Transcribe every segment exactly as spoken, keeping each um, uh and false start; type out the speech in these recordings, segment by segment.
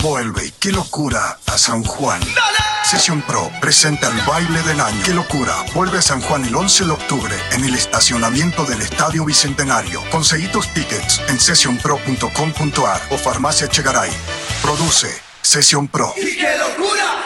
Vuelve, qué locura, a San Juan. Sesión Pro presenta el baile del año. Qué locura, vuelve a San Juan el once de octubre en el estacionamiento del Estadio Bicentenario. Conseguí tus tickets en session pro punto com punto a r o Farmacia Chegaray. Produce Sesión Pro. ¡Y qué locura!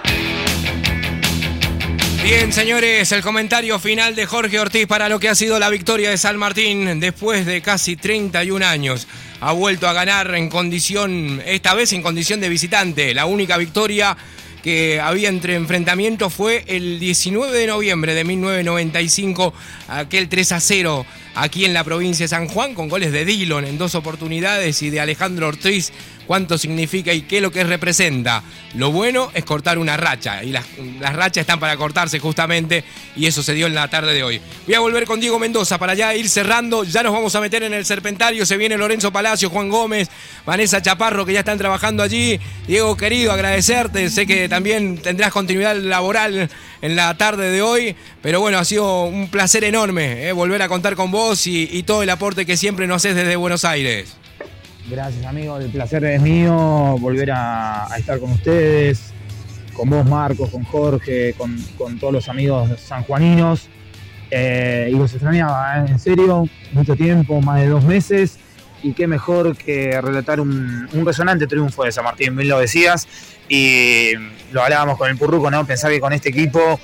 Bien, señores, el comentario final de Jorge Ortiz para lo que ha sido la victoria de San Martín después de casi treinta y un años. Ha vuelto a ganar en condición, esta vez en condición de visitante. La única victoria que había entre enfrentamientos fue el diecinueve de noviembre de mil novecientos noventa y cinco, aquel tres a cero aquí en la provincia de San Juan, con goles de Dillon en dos oportunidades y de Alejandro Ortiz. ¿Cuánto significa y qué es lo que representa? Lo bueno es cortar una racha, y las, las rachas están para cortarse justamente, y eso se dio en la tarde de hoy. Voy a volver con Diego Mendoza para ya ir cerrando. Ya nos vamos a meter en el Serpentario. Se viene Lorenzo Palacio, Juan Gómez, Vanessa Chaparro, que ya están trabajando allí. Diego, querido, agradecerte. Sé que también tendrás continuidad laboral en la tarde de hoy, pero bueno, ha sido un placer enorme eh, volver a contar con vos y, y todo el aporte que siempre nos haces desde Buenos Aires. Gracias, amigo, el placer es mío volver a, a estar con ustedes, con vos, Marcos, con Jorge, con, con todos los amigos sanjuaninos. Eh, y los extrañaba, ¿eh? En serio, mucho tiempo, más de dos meses, y qué mejor que relatar un, un resonante triunfo de San Martín, bien lo decías, y lo hablábamos con el Purruco, ¿no? Pensar que con este equipo...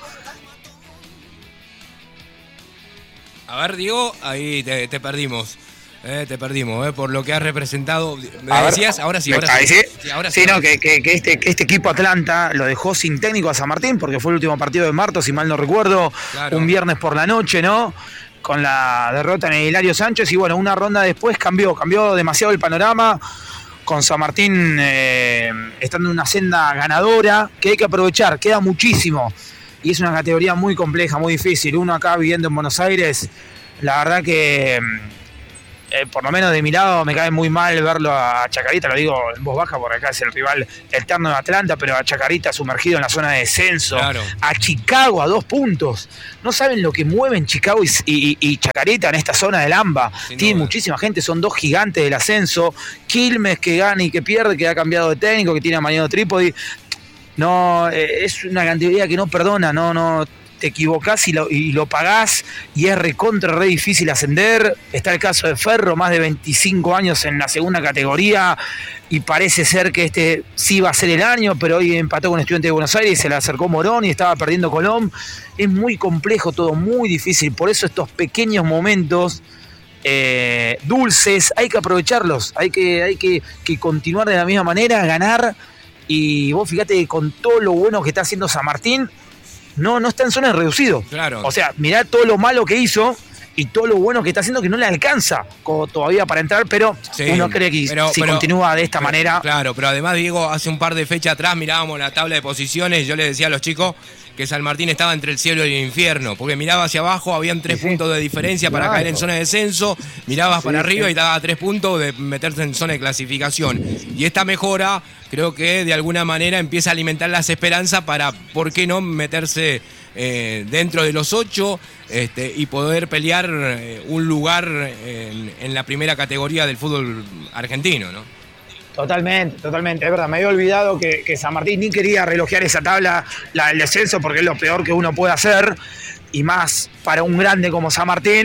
A ver, Diego, ahí te, te perdimos. Eh, te perdimos, eh, por lo que has representado. ¿Me a decías? Ver, ahora sí, ¿me ahora sí. sí. sí, ahora sí, sí. no, que, que, que, este, que este equipo Atlanta lo dejó sin técnico a San Martín, porque fue el último partido de Marto, si mal no recuerdo, Claro. Un viernes por la noche, ¿no? Con la derrota en el Hilario Sánchez, y bueno, una ronda después cambió, cambió demasiado el panorama, con San Martín eh, estando en una senda ganadora, que hay que aprovechar, queda muchísimo, y es una categoría muy compleja, muy difícil. Uno acá viviendo en Buenos Aires, la verdad que... Eh, por lo menos de mi lado me cae muy mal verlo a Chacarita, lo digo en voz baja porque acá es el rival eterno de Atlanta, pero a Chacarita sumergido en la zona de descenso, Claro. A Chicago a dos puntos. No saben lo que mueven Chicago y, y, y Chacarita en esta zona del AMBA. Sin Tiene duda. muchísima gente, son dos gigantes del ascenso. Quilmes, que gana y que pierde, que ha cambiado de técnico, que tiene a Mariano Trípodi. No, eh, es una categoría que no perdona, no, no. Te equivocás y lo, y lo pagás, y es recontra re difícil ascender. Está el caso de Ferro, más de veinticinco años en la segunda categoría, y parece ser que este sí va a ser el año, pero hoy empató con Estudiantes de Buenos Aires, se le acercó Morón y estaba perdiendo Colón. Es muy complejo todo, muy difícil, por eso estos pequeños momentos eh, dulces hay que aprovecharlos, hay que, hay que, que continuar de la misma manera, ganar. Y vos fíjate que con todo lo bueno que está haciendo San Martín, No, no está en zona de reducido. Claro. O sea, mirá todo lo malo que hizo y todo lo bueno que está haciendo, que no le alcanza como todavía para entrar, pero Sí, uno cree que pero- si pero- continúa de esta pero- manera... Claro, pero además, Diego, hace un par de fechas atrás mirábamos la tabla de posiciones y yo le decía a los chicos que San Martín estaba entre el cielo y el infierno, porque miraba hacia abajo, habían tres Sí, sí. puntos de diferencia para Claro. caer en zona de descenso, mirabas Sí, para arriba sí. y daba tres puntos de meterse en zona de clasificación. Y esta mejora, creo que de alguna manera empieza a alimentar las esperanzas para, ¿por qué no meterse eh, dentro de los ocho este, y poder pelear eh, un lugar en, en la primera categoría del fútbol argentino, ¿no? Totalmente, totalmente, es verdad, me había olvidado que, que San Martín ni quería relojear esa tabla, la del descenso, porque es lo peor que uno puede hacer, y más para un grande como San Martín,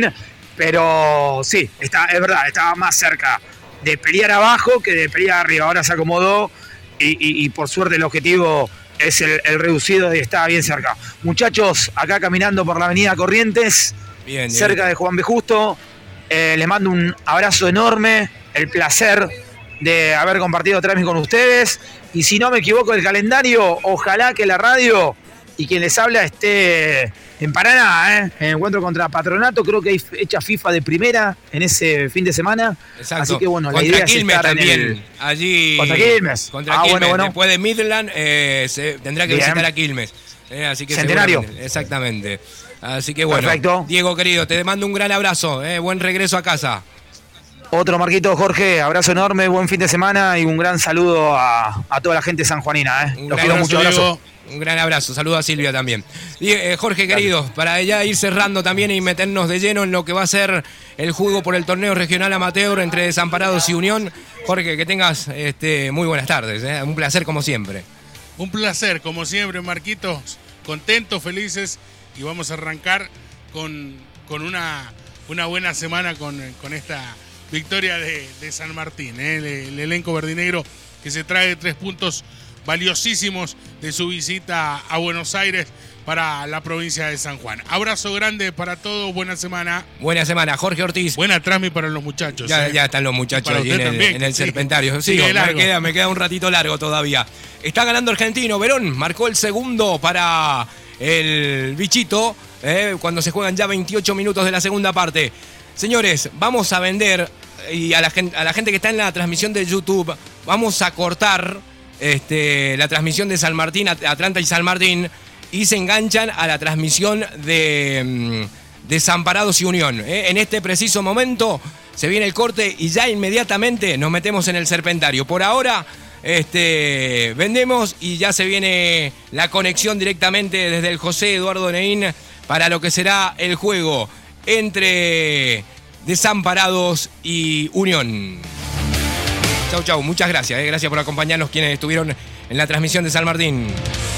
pero sí, está, es verdad, estaba más cerca de pelear abajo que de pelear arriba. Ahora se acomodó y, y, y por suerte el objetivo es el, el reducido y está bien cerca. Muchachos, acá caminando por la avenida Corrientes, Bien, cerca Diego. de Juan B. Justo, eh, les mando un abrazo enorme, el placer de haber compartido otra vez con ustedes, y si no me equivoco el calendario, ojalá que la radio y quien les habla esté en Paraná, ¿eh? En el encuentro contra Patronato, creo que hay fecha FIFA de primera en ese fin de semana. Exacto. Así que bueno, la contra idea Quilmes es estar también. en el... Allí. Contra Quilmes. Contra Ah, Quilmes. bueno, bueno. Después de Midland eh, se, tendrá que Bien. visitar a Quilmes. Eh, así que Centenario. seguramente- Exactamente. Así que bueno. Perfecto. Diego querido, te mando un gran abrazo. Eh, buen regreso a casa. Otro Marquito, Jorge, abrazo enorme, buen fin de semana y un gran saludo a, a toda la gente sanjuanina. ¿eh? Un Los gran quiero mucho, abrazo. Un gran abrazo, saludos a Silvia también. Y, eh, Jorge, querido, Dale. Para ya ir cerrando también y meternos de lleno en lo que va a ser el juego por el torneo regional amateur entre Desamparados y Unión. Jorge, que tengas este, muy buenas tardes, ¿eh? Un placer como siempre. Un placer, como siempre, Marquitos. Contentos, felices y vamos a arrancar con, con una, una buena semana con, con esta victoria de, de San Martín, ¿eh? el, el elenco verdinegro que se trae tres puntos valiosísimos de su visita a Buenos Aires para la provincia de San Juan. Abrazo grande para todos, buena semana. Buena semana, Jorge Ortiz. Buena transmi para los muchachos. Ya, ¿eh? ya están los muchachos ahí en el, en el sí. Serpentario. Sí, me, queda, me queda un ratito largo todavía. Está ganando Argentino, Verón marcó el segundo para el bichito, eh, cuando se juegan ya veintiocho minutos de la segunda parte. Señores, vamos a vender, y a la, gente, a la gente que está en la transmisión de YouTube, vamos a cortar este, la transmisión de San Martín, Atlanta y San Martín, y se enganchan a la transmisión de Desamparados y Unión. ¿eh? En este preciso momento se viene el corte y ya inmediatamente nos metemos en el Serpentario. Por ahora este, vendemos y ya se viene la conexión directamente desde el José Eduardo Neín para lo que será el juego entre Desamparados y Unión. Chau, chau, muchas gracias, eh. gracias por acompañarnos quienes estuvieron en la transmisión de San Martín.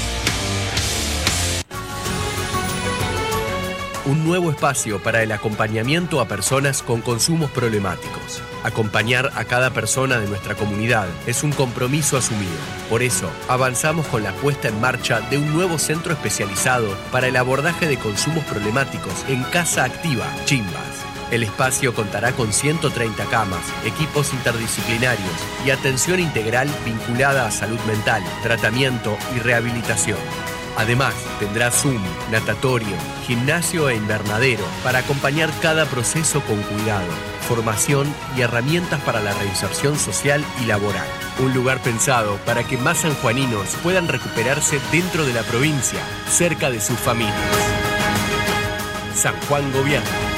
Un nuevo espacio para el acompañamiento a personas con consumos problemáticos. Acompañar a cada persona de nuestra comunidad es un compromiso asumido. Por eso, avanzamos con la puesta en marcha de un nuevo centro especializado para el abordaje de consumos problemáticos en Casa Activa, Chimbas. El espacio contará con ciento treinta camas, equipos interdisciplinarios y atención integral vinculada a salud mental, tratamiento y rehabilitación. Además, tendrá Zoom, natatorio, gimnasio e invernadero para acompañar cada proceso con cuidado, formación y herramientas para la reinserción social y laboral. Un lugar pensado para que más sanjuaninos puedan recuperarse dentro de la provincia, cerca de sus familias. San Juan Gobierno.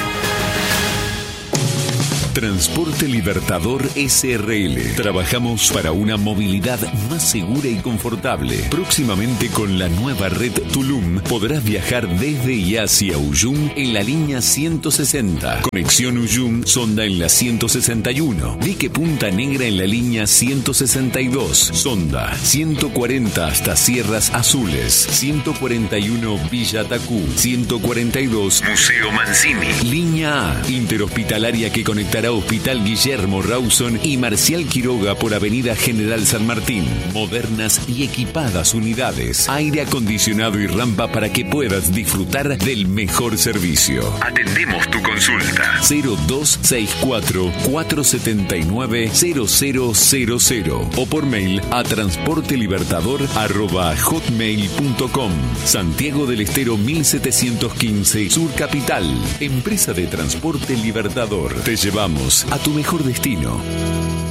Transporte Libertador S R L. Trabajamos para una movilidad más segura y confortable. Próximamente con la nueva red Tulum podrás viajar desde y hacia Uyum en la línea ciento sesenta. Conexión Uyum-Sonda en la ciento sesenta y uno. Dique Punta Negra en la línea ciento sesenta y dos. Sonda ciento cuarenta hasta Sierras Azules. ciento cuarenta y uno Villa Tacú. ciento cuarenta y dos Museo Mancini. Línea A. Interhospitalaria que conectará Hospital Guillermo Rawson y Marcial Quiroga por Avenida General San Martín. Modernas y equipadas unidades, aire acondicionado y rampa para que puedas disfrutar del mejor servicio. Atendemos tu consulta. cero dos seis cuatro, cuatro siete nueve, cero cero cero cero o por mail a transportelibertador arroba hotmail punto com. Santiago del Estero mil setecientos quince, Sur Capital. Empresa de Transporte Libertador. Te llevamos a tu mejor destino.